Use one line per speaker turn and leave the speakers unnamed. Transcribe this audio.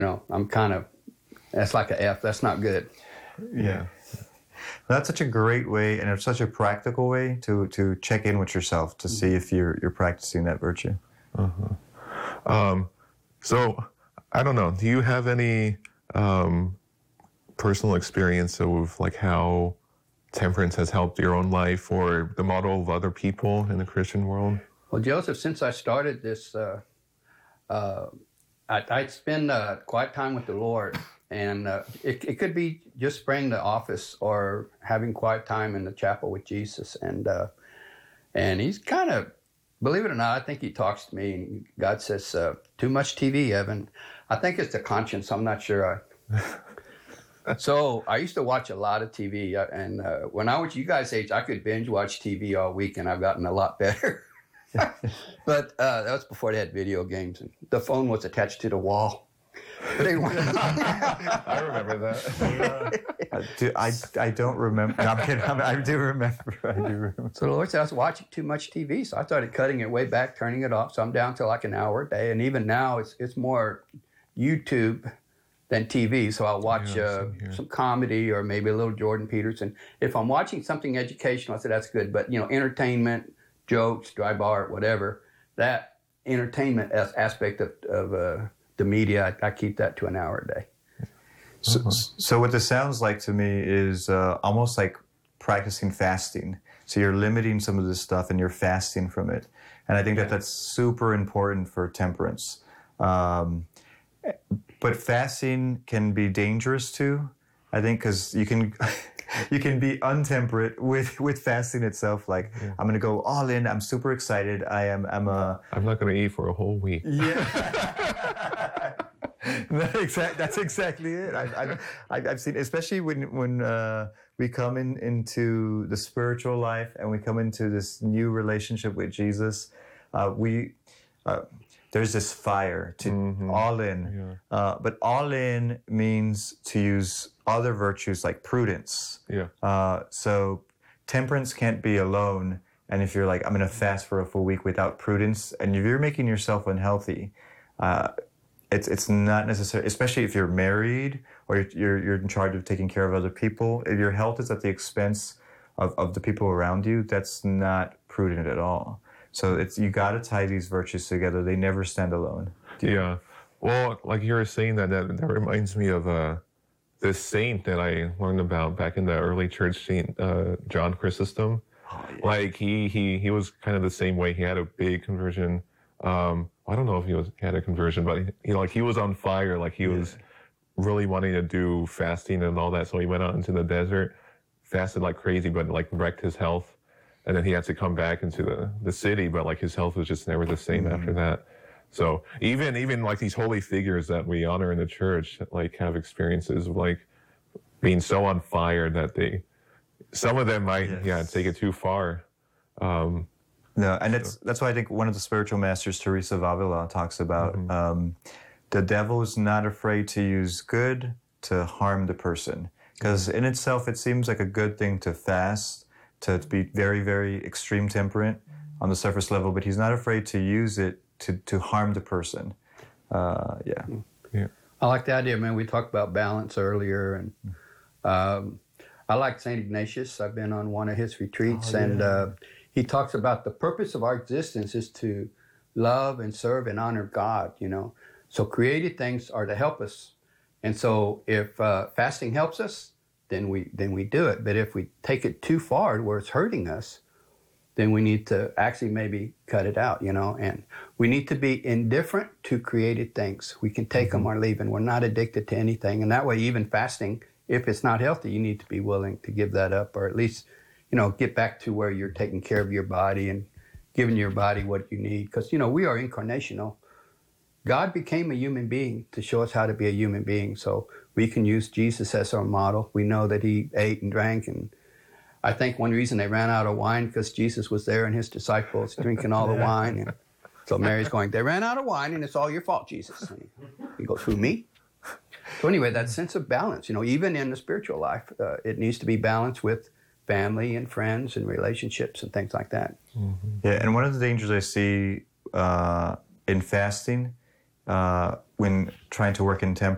I'm kind of, that's like a F. That's not good.
Yeah. That's such a great way, and it's such a practical way to check in with yourself to see if you're practicing that virtue.
So, I don't know. Do you have any personal experience of like how temperance has helped your own life or the model of other people in the Christian world?
Well, Joseph, since I started this, I spend quiet time with the Lord, and it could be just spraying the office or having quiet time in the chapel with Jesus, and he's kind of, believe it or not, I think he talks to me, and God says, too much TV, Evan. I think it's the conscience. I'm not sure. So I used to watch a lot of TV, and when I was you guys' age, I could binge watch TV all week, and I've gotten a lot better. But that was before they had video games, and the phone was attached to the wall. But anyway,
I remember that.
I don't remember. No, I'm kidding. I do remember.
So the Lord said I was watching too much TV, so I started cutting it way back, turning it off. So I'm down to like an hour a day, and even now it's more YouTube than TV. So I'll watch some comedy or maybe a little Jordan Peterson. If I'm watching something educational, I say that's good. But entertainment, jokes, dry bar, whatever, that entertainment aspect of the media, I keep that to an hour a day.
So what this sounds like to me is almost like practicing fasting. So you're limiting some of this stuff and you're fasting from it. And I think that's super important for temperance. But fasting can be dangerous too, I think, because you can you can be untemperate with fasting itself. Like, I'm going to go all in. I'm super excited. I'm
not going to eat for a whole week.
Yeah. That's exactly it. I've seen, especially when we come into the spiritual life and we come into this new relationship with Jesus, there's this fire to all in. Yeah. But all in means to use other virtues like prudence.
Yeah.
So temperance can't be alone. And if you're like, I'm going to fast for a full week without prudence, and if you're making yourself unhealthy, it's not necessary, especially if you're married or you're in charge of taking care of other people. If your health is at the expense of the people around you, that's not prudent at all. So you got to tie these virtues together. They never stand alone.
Yeah. Well, like you were saying that reminds me of this saint that I learned about back in the early church, Saint John Chrysostom. Oh, yeah. Like he was kind of the same way. He had a big conversion. I don't know if he had a conversion, but he was on fire. Like he was really wanting to do fasting and all that. So he went out into the desert, fasted like crazy, but like wrecked his health. And then he had to come back into the city, but like his health was just never the same after that. So even like these holy figures that we honor in the church, like have experiences of like being so on fire that some of them might take it too far.
No, and that's why I think one of the spiritual masters, Teresa of Avila, talks about the devil is not afraid to use good to harm the person. Because in itself, it seems like a good thing to fast, to be very, very extreme temperate on the surface level, but he's not afraid to use it to harm the person. Yeah.
I like the idea, man. We talked about balance earlier, and I like St. Ignatius. I've been on one of his retreats, and he talks about the purpose of our existence is to love and serve and honor God, So created things are to help us. And so if fasting helps us, then we do it. But if we take it too far where it's hurting us, then we need to actually maybe cut it out, And we need to be indifferent to created things. We can take them or leave them. We're not addicted to anything. And that way, even fasting, if it's not healthy, you need to be willing to give that up, or at least, get back to where you're taking care of your body and giving your body what you need. Because, we are incarnational. God became a human being to show us how to be a human being. So we can use Jesus as our model. We know that he ate and drank. And I think one reason they ran out of wine because Jesus was there and his disciples drinking all the wine. And so Mary's going, they ran out of wine and it's all your fault, Jesus. And he goes, who, me? So anyway, that sense of balance, even in the spiritual life, it needs to be balanced with family and friends and relationships and things like that.
Yeah, and one of the dangers I see in fasting, when trying to work in temperance,